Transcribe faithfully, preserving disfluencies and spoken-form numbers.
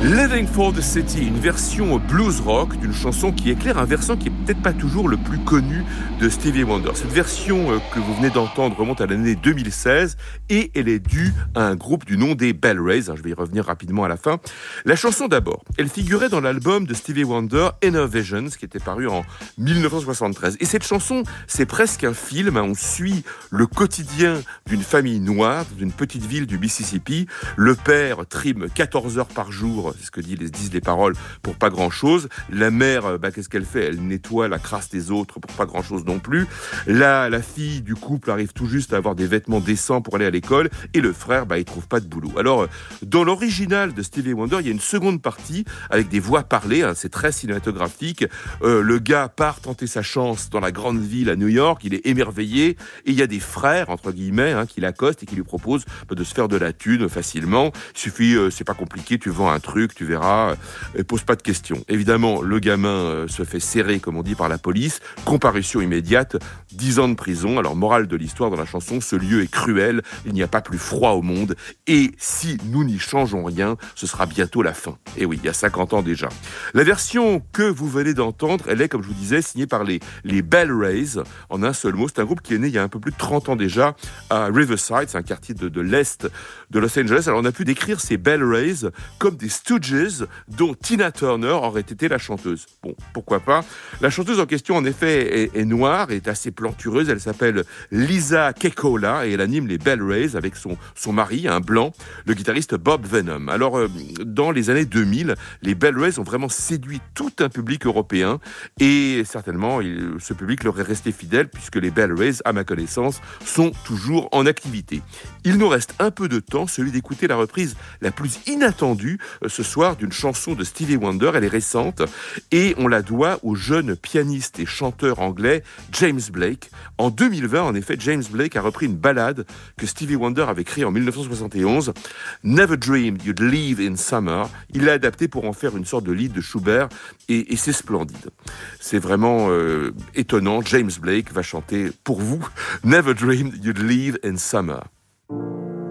Living for the City, une version blues rock d'une chanson qui éclaire un versant qui est peut-être pas toujours le plus connu de Stevie Wonder. Cette version que vous venez d'entendre remonte à l'année deux mille seize et elle est due à un groupe du nom des Bell Rays. Je vais y revenir rapidement à la fin. La chanson d'abord, elle figurait dans l'album de Stevie Wonder, Inner Visions, qui était paru en dix-neuf cent soixante-treize. Et cette chanson, c'est presque un film. On suit le quotidien d'une famille noire d'une petite ville du Mississippi. Le père trime quatorze heures par jour, c'est ce que disent les paroles, pour pas grand-chose. La mère, bah, qu'est-ce qu'elle fait ? Elle nettoie la crasse des autres pour pas grand-chose non plus. La, la fille du couple arrive tout juste à avoir des vêtements décents pour aller à l'école. Et le frère, bah, il trouve pas de boulot. Alors, dans l'original de Stevie Wonder, il y a une seconde partie avec des voix parlées. Hein, c'est très cinématographique. Euh, le gars part tenter sa chance dans la grande ville à New York. Il est émerveillé. Et il y a des frères, entre guillemets, hein, qui l'accostent et qui lui proposent bah, de se faire de la thune facilement. Il suffit, euh, c'est pas compliqué, tu vends un truc, tu verras, et pose pas de questions. Évidemment, le gamin euh, se fait serrer, comme on dit, par la police. Comparution immédiate, dix ans de prison. Alors, morale de l'histoire dans la chanson, ce lieu est cruel, il n'y a pas plus froid au monde, et si nous n'y changeons rien, ce sera bientôt la fin. Et oui, il y a cinquante ans déjà. La version que vous venez d'entendre, elle est, comme je vous disais, signée par les, les Bell Rays, en un seul mot. C'est un groupe qui est né il y a un peu plus de trente ans déjà, à Riverside, c'est un quartier de, de l'Est de Los Angeles. Alors, on a pu décrire ces Bell Rays comme des Stooges, dont Tina Turner aurait été la chanteuse. Bon, pourquoi pas. La chanteuse en question, en effet, est, est noire, est assez plantureuse. Elle s'appelle Lisa Kekkola et elle anime les Bell Rays avec son, son mari, un blanc, le guitariste Bob Venom. Alors, euh, dans les années deux mille, les Bell Rays ont vraiment séduit tout un public européen et certainement, il, ce public leur est resté fidèle puisque les Bell Rays, à ma connaissance, sont toujours en activité. Il nous reste un peu de temps, celui d'écouter la reprise la plus inattendue euh, ce soir d'une chanson de Stevie Wonder. Elle est récente et on la doit au jeune pianiste et chanteur anglais James Blake. En deux mille vingt, en effet, James Blake a repris une ballade que Stevie Wonder avait créée en dix-neuf cent soixante et onze, Never Dreamed You'd Leave in Summer. Il l'a adapté pour en faire une sorte de lied de Schubert et, et c'est splendide. C'est vraiment euh, étonnant. James Blake va chanter pour vous Never Dreamed You'd Leave in Summer.